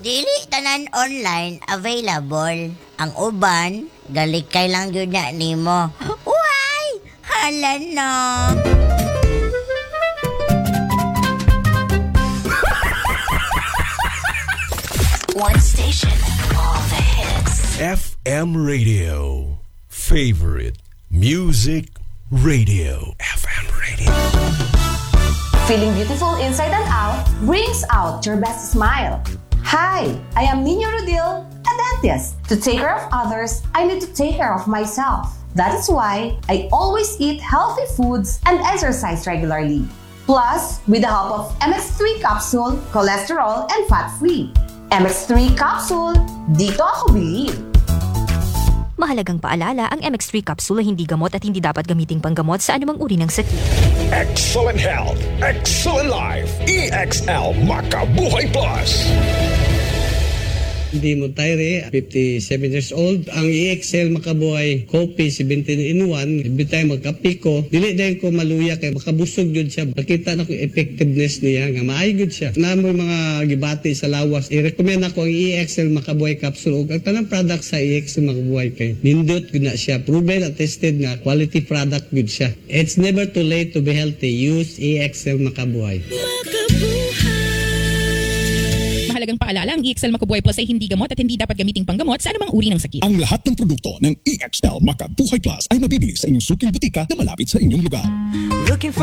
Dili tanan online available. Ang uban, galikay lang yun na nimo. Uy! Hala na! One station, all the hits. FM Radio. Favorite Music Radio. FM Radio. Feeling beautiful inside and out brings out your best smile. Hi, I am Nino Rodil, a dentist. To take care of others, I need to take care of myself. That is why I always eat healthy foods and exercise regularly. Plus, with the help of MX3 capsule, cholesterol and fat-free. MX3 capsule, dito ako believe. Mahalagang paalala, ang MX3 capsule ay hindi gamot at hindi dapat gamiting panggamot sa anumang uri ng sakit. Excellent health, excellent life. EXL Makabuhay Plus. Hindi mo tayre, 57 years old. Ang EXL Makabuhay Coffee 17-in-1. Every time magkape ko, dili dahil ko maluya kay makabusog yun siya. Makita na ko effectiveness niya nga maayo yun siya. Na mo mga gibati sa lawas, i-recommend ako ang EXL Makabuhay Capsule. Ang tanang product sa EXL Makabuhay kay nindot yun na siya. Proven at tested nga quality product yun siya. It's never too late to be healthy. Use EXL Makabuhay. Mahalagang paalala, ang EXL Makabuhay Plus ay hindi gamot at hindi dapat gamiting panggamot sa anumang uri ng sakit. Ang lahat ng produkto ng EXL Makabuhay Plus ay mabibili sa inyong suking butika na malapit sa inyong lugar. Looking for